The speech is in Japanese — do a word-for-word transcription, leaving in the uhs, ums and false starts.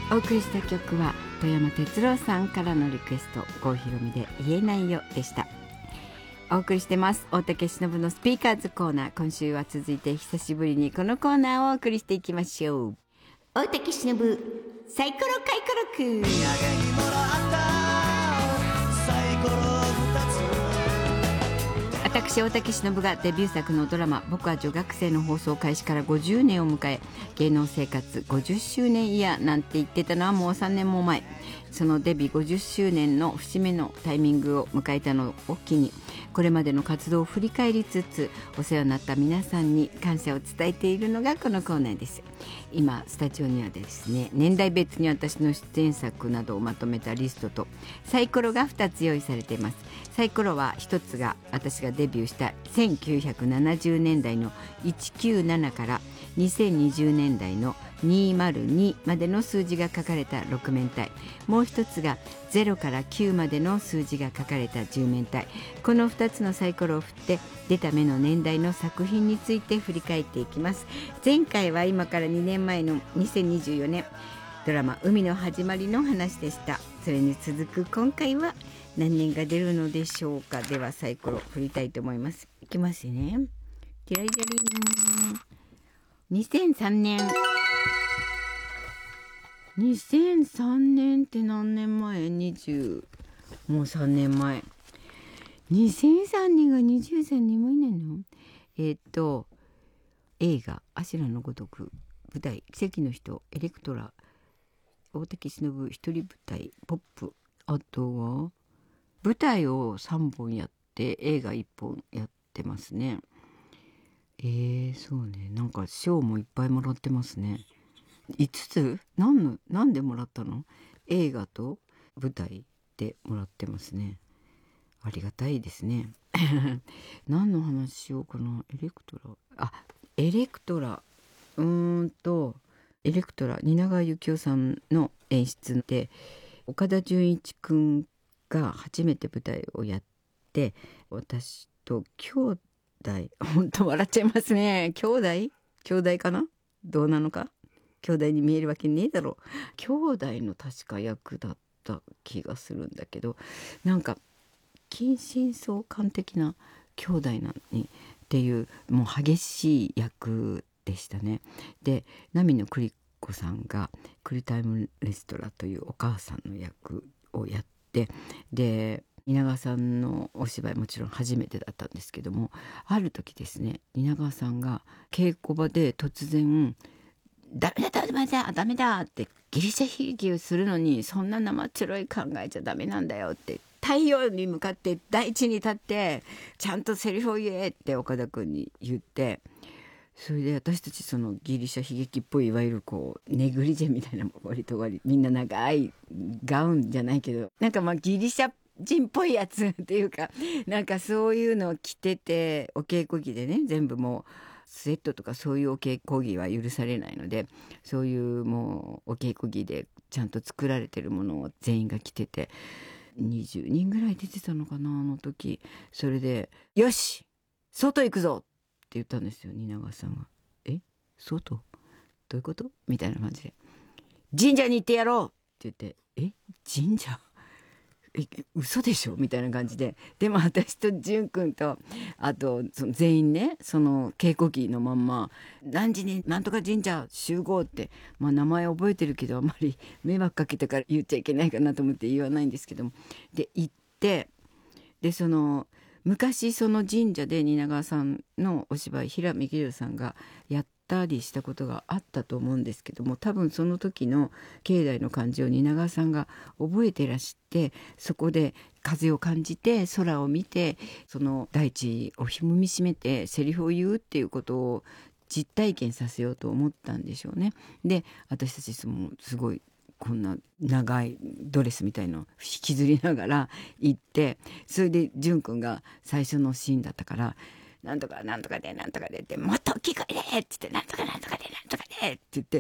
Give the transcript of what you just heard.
お送りした曲は富山哲郎さんからのリクエスト、郷ひろみで言えないよでした。お送りしてます大竹しのぶのスピーカーズコーナー。今週は続いて久しぶりにこのコーナーをお送りしていきましょう。大竹しのぶサイコロカイコロク。私大竹しのぶがデビュー作のドラマ僕は女学生の放送開始からごじゅうねんを迎え、芸能生活ごじゅっしゅうねんイヤーなんて言ってたのはもうさんねんも前。そのデビューごじゅっしゅうねんの節目のタイミングを迎えたのを機に、これまでの活動を振り返りつつ、お世話になった皆さんに感謝を伝えているのがこのコーナーです。今スタジオにはですね、年代別に私の出演作などをまとめたリストとサイコロがふたつ用意されています。サイコロはひとつが私がデビューしたせんきゅうひゃくななじゅうねんだいのいちきゅうななからにせんにじゅうねんだいのにひゃくにまでの数字が書かれたろくめんたい、もう一つがゼロからきゅうまでの数字が書かれたじゅうめんたい。このふたつのサイコロを振って出た目の年代の作品について振り返っていきます。前回は今からにねんまえのにせんにじゅうよねんドラマ海の始まりの話でした。それに続く今回は何年が出るのでしょうか。ではサイコロ振りたいと思います。いきますね。ティライジャリン。にせんさんねん。にせんさんねんって何年前？ にじゅう、もうさんねんまえ。にせんさんねんがにじゅうさんねんもいないの？えー、っと映画アシュラのごとく、舞台奇跡の人、エレクトラ、大竹しのぶ一人舞台、ポップ、あとは舞台をさんぼんやって映画いっぽんやってますね。えー、そうね、なんか賞もいっぱいもらってますね。いつつ何の何でもらったの？映画と舞台でもらってますね。ありがたいですね。何の話しようかな。エレクトラ、あエレクトラうーんとエレクトラ、蜷川幸雄さんの演出で、岡田准一くんが初めて舞台をやって、私と兄弟、本当笑っちゃいますね。兄弟兄弟かな、どうなのか、兄弟に見えるわけねえだろう。兄弟の確か役だった気がするんだけど、なんか近親相関的な兄弟なのにっていう、もう激しい役でしたね。で、波野栗子さんがクリタイムレストラというお母さんの役をやって、で蜷川さんのお芝居もちろん初めてだったんですけども、ある時ですね、蜷川さんが稽古場で突然ダメだダメだダメだってギリシャ悲劇をするのに、そんな生っ白い考えちゃダメなんだよって、太陽に向かって大地に立ってちゃんとセリフを言えって岡田君に言って、それで私たちそのギリシャ悲劇っぽい、いわゆるこうネグリジェみたいな、割と割みんな長いガウンじゃないけど、なんかまあギリシャ人っぽいやつっていうか、なんかそういうのを着てて、お稽古着でね、全部もうスウェットとかそういうお稽古着は許されないので、そういうもうお稽古着でちゃんと作られてるものを全員が着てて、にじゅうにんぐらい出てたのかな、あの時。それでよし外行くぞって言ったんですよ、蜷川さんが。え外どういうことみたいな感じで、神社に行ってやろうって言って、え神社え嘘でしょみたいな感じで、でも私と淳君とあとその全員ね、その稽古着のまんま何時になんとか神社集合って、まあ、名前覚えてるけどあんまり迷惑かけたから言っちゃいけないかなと思って言わないんですけども、で行って、でその昔その神社で蜷川さんのお芝居平見宏さんがやったりしたことがあったと思うんですけども、多分その時の境内の感じを蜷川さんが覚えてらして、そこで風を感じて空を見て、その大地を踏みしめてセリフを言うっていうことを実体験させようと思ったんでしょうね。で私たちすごいこんな長いドレスみたいのを引きずりながら行って、それで淳君が最初のシーンだったから「なんとかなんとかでなんとかで」って「もっと大きい声で」って言って「なんとかなんとかでなんとかで」って言って